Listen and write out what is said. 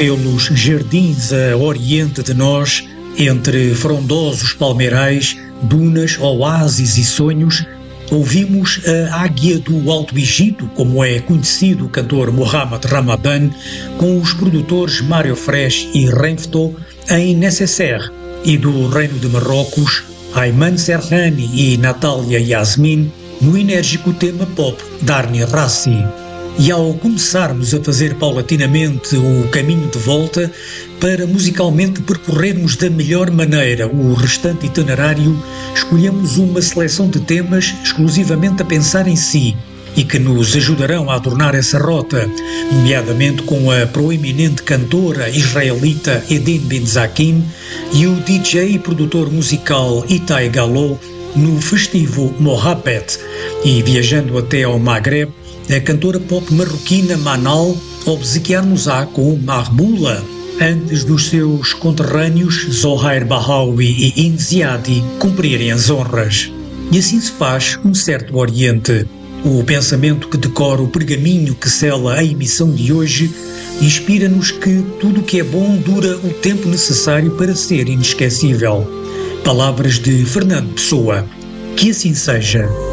pelos jardins a oriente de nós, entre frondosos palmeirais, dunas, oásis e sonhos, ouvimos a Águia do Alto Egito, como é conhecido o cantor Mohamed Ramadan, com os produtores Mário Fresh e Renfto em Necessaire, e do Reino de Marrocos, Ayman Serrani e Natália Yasmin, no enérgico tema pop Darni Rassi. E ao começarmos a fazer paulatinamente o caminho de volta, para musicalmente percorrermos da melhor maneira o restante itinerário, escolhemos uma seleção de temas exclusivamente a pensar em si e que nos ajudarão a adornar essa rota, nomeadamente com a proeminente cantora israelita Eden Benzakim e o DJ e produtor musical Itai Gallo no festivo Mohabet, e viajando até ao Maghreb, a cantora pop marroquina Manal obsequiar-nos-á com Marbula, antes dos seus conterrâneos Zohair Bahawi e Inziadi cumprirem as honras. E assim se faz um certo Oriente. O pensamento que decora o pergaminho que sela a emissão de hoje inspira-nos que tudo o que é bom dura o tempo necessário para ser inesquecível. Palavras de Fernando Pessoa. Que assim seja.